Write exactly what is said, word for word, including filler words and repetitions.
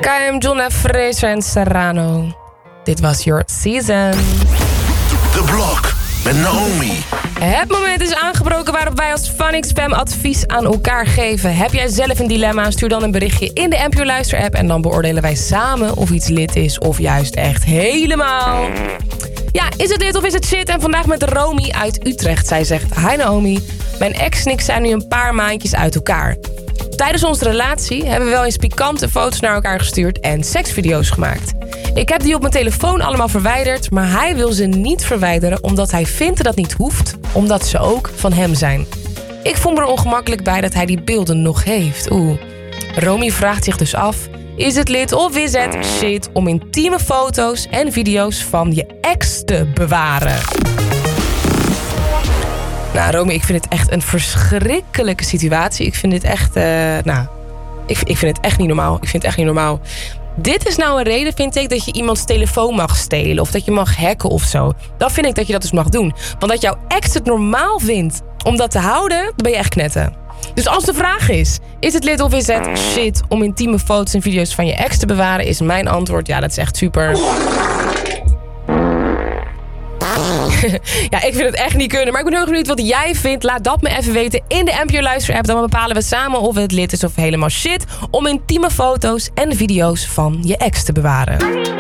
K M, John F. Fraser en Serrano. Dit was Your Season. De Blok met Naomi. Het moment is aangebroken waarop wij als Fun X F M advies aan elkaar geven. Heb jij zelf een dilemma? Stuur dan een berichtje in de N P O Luister app en dan beoordelen wij samen of iets lit is of juist echt helemaal. Ja, is het lit of is het shit? En vandaag met Romy uit Utrecht. Zij zegt: Hi Naomi, mijn ex en ik zijn nu een paar maandjes uit elkaar. Tijdens onze relatie hebben we wel eens pikante foto's naar elkaar gestuurd en seksvideo's gemaakt. Ik heb die op mijn telefoon allemaal verwijderd, maar hij wil ze niet verwijderen omdat hij vindt dat dat niet hoeft, omdat ze ook van hem zijn. Ik voel me er ongemakkelijk bij dat hij die beelden nog heeft. Oeh. Romy vraagt zich dus af: is het lit of is het shit om intieme foto's en video's van je ex te bewaren? Nou, Romy, ik vind het echt een verschrikkelijke situatie. Ik vind dit echt, uh, nou, ik, ik vind het echt niet normaal. Ik vind het echt niet normaal. Dit is nou een reden, vind ik, dat je iemands telefoon mag stelen of dat je mag hacken of zo. Dan vind ik dat je dat dus mag doen. Want dat jouw ex het normaal vindt om dat te houden, dan ben je echt knetten. Dus als de vraag is, is het lit of is het shit om intieme foto's en video's van je ex te bewaren, is mijn antwoord, ja, dat is echt super. Ja, ik vind het echt niet kunnen. Maar ik ben heel erg benieuwd wat jij vindt. Laat dat me even weten in de N P O Luister app. Dan bepalen we samen of het lit is of helemaal shit om intieme foto's en video's van je ex te bewaren.